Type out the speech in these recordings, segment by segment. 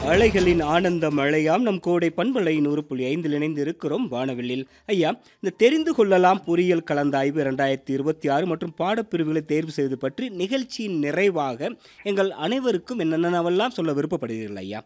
அலைகளின் ஆனந்த மழையாம் நம் கோடை பண்பலை 100.5 இணைந்து இருக்கிறோம் வானவில்லில். ஐயா, இந்த தெரிந்து கொள்ளலாம் பொறியியல் கலந்தாய்வு 2026 மற்றும் பாடப்பிரிவுகளை தேர்வு செய்வது பற்றி நிகழ்ச்சியின் நிறைவாக எங்கள் அனைவருக்கும் என்னென்னவெல்லாம் சொல்ல விருப்பப்படுகிறீர்கள் ஐயா?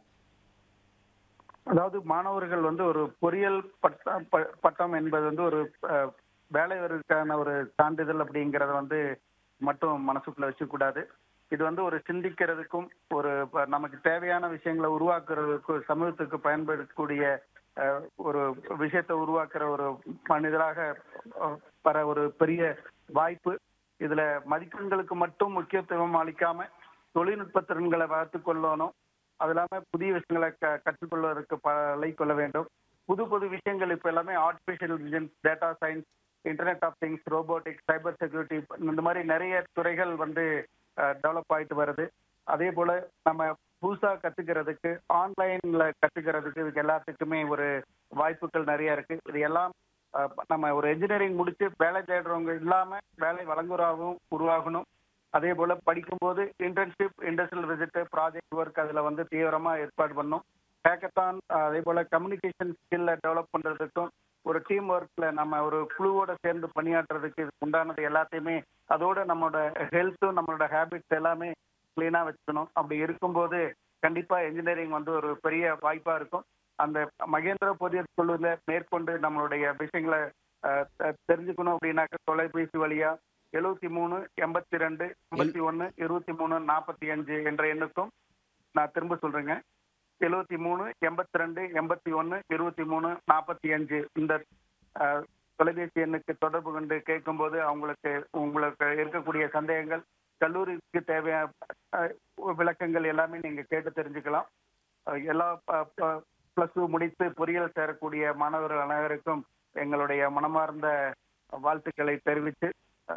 அதாவது மாணவர்கள் ஒரு பொறியியல் பட்டம் என்பது ஒரு வேலைக்கான ஒரு சான்றிதழ் அப்படிங்கறத மட்டும் மனசுக்குள்ள வச்சுக்கூடாது. இது ஒரு சிந்திக்கிறதுக்கும் நமக்கு தேவையான விஷயங்களை உருவாக்குறதுக்கும் சமூகத்துக்கு பயன்படக்கூடிய ஒரு விஷயத்தை உருவாக்குற ஒரு மனிதராக வர ஒரு பெரிய வாய்ப்பு. இதுல மதிப்பெண்களுக்கு மட்டும் முக்கியத்துவம் அளிக்காம தொழில்நுட்ப திறன்களை வளர்த்து கொள்ளணும். அது இல்லாம புதிய விஷயங்களை கற்றுக்கொள்வதற்கு பழகிக்கொள்ள வேண்டும். புது புது விஷயங்கள் இப்ப எல்லாமே artificial intelligence, data science, internet of things, robotics, cyber security, இந்த மாதிரி நிறைய துறைகள் டெவலப் ஆயிட்டு வருது. அதே போல நம்ம புதுசா கத்துக்கிறதுக்கு, ஆன்லைன்ல கத்துக்கிறதுக்கு, இதுக்கு எல்லாத்துக்குமே ஒரு வாய்ப்புகள் நிறைய இருக்கு. இது எல்லாம் நம்ம ஒரு என்ஜினியரிங் முடிச்சு வேலை தேடுறவங்க இல்லாம வேலை வழங்குறாகவும் உருவாகணும். அதே போல படிக்கும்போது internship, industrial visit, project work அதுல தீவிரமா ஏற்பாடு பண்ணும். ஹேக்கத்தான், அதே போல கம்யூனிகேஷன் ஸ்கில்ல டெவலப் பண்றதுக்கும், ஒரு டீம் ஒர்க்ல நம்ம ஒரு குழுவோட சேர்ந்து பணியாற்றுறதுக்கு உண்டானது எல்லாத்தையுமே, அதோட நம்மளோட ஹெல்த்தும் நம்மளோட ஹேபிட்ஸ் எல்லாமே கிளீனா வச்சுக்கணும். அப்படி இருக்கும்போது கண்டிப்பா என்ஜினியரிங் ஒரு பெரிய வாய்ப்பா இருக்கும். அந்த மகேந்திர பொறியியல் குழுல மேற்கொண்டு நம்மளுடைய விஷயங்களை தெரிஞ்சுக்கணும் அப்படின்னாக்க தொலைபேசி வழியா 73 82 51 23 45 என்ற எண்ணுக்கும், நான் திரும்ப சொல்றேங்க, 73 82 81 23 45 இந்த தொலைபேசி எண்ணுக்கு தொடர்பு கொண்டு கேட்கும்போது உங்களுக்கு இருக்கக்கூடிய சந்தேகங்கள், கல்லூரிக்கு தேவையான விளக்கங்கள் எல்லாமே நீங்க கேட்டு தெரிஞ்சுக்கலாம். எல்லா +2 முடித்து பொறியியல் சேரக்கூடிய மாணவர்கள் அனைவருக்கும் எங்களுடைய மனமார்ந்த வாழ்த்துக்களை தெரிவித்து,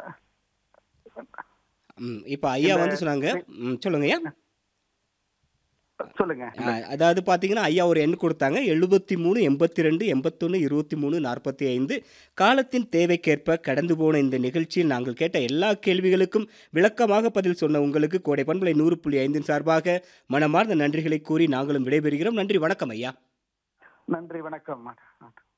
இப்ப ஐயா சொன்னாங்க. சொல்லுங்க ஐயா. சொல்லுங்க. அதாவது பாத்தீங்கன்னா ஐயா ஒரு எண் கொடுத்தாங்க, 73 82 81 23 45. காலத்தின் தேவைக்கேற்ப கடந்து போன இந்த நிகழ்ச்சியில் நாங்கள் கேட்ட எல்லா கேள்விகளுக்கும் விளக்கமாக பதில் சொன்ன உங்களுக்கு கோடை பண்பலை 100.5 சார்பாக மனமார்ந்த நன்றிகளை கூறி நாங்களும் விடைபெறுகிறோம். நன்றி, வணக்கம் ஐயா. நன்றி, வணக்கம்.